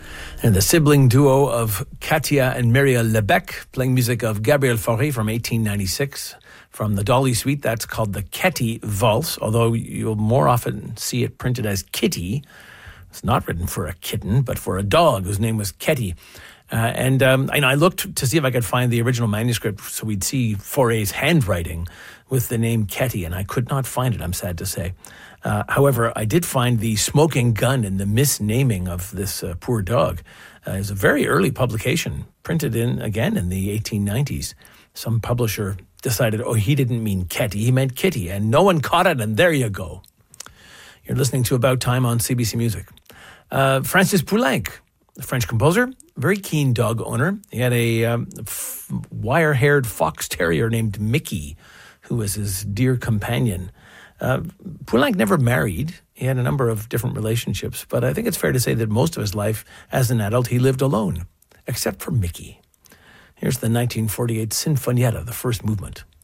And the sibling duo of Katia and Mireille Lebec playing music of Gabriel Fauré from 1896. From the Dolly Suite, that's called the Ketty Valse, although you'll more often see it printed as Kitty. It's not written for a kitten, but for a dog whose name was Ketty. And I looked to see if I could find the original manuscript so we'd see Fauré's handwriting with the name Ketty, and I could not find it, I'm sad to say. However, I did find the smoking gun and the misnaming of this poor dog. It's a very early publication, printed in the 1890s. Some publisher decided, he didn't mean Ketty, he meant Kitty, and no one caught it, and there you go. You're listening to About Time on CBC Music. Francis Poulenc, the French composer, very keen dog owner. He had a wire-haired fox terrier named Mickey, who was his dear companion. Poulenc never married. He had a number of different relationships, but I think it's fair to say that most of his life as an adult, he lived alone, except for Mickey. Here's the 1948 Sinfonietta, the first movement.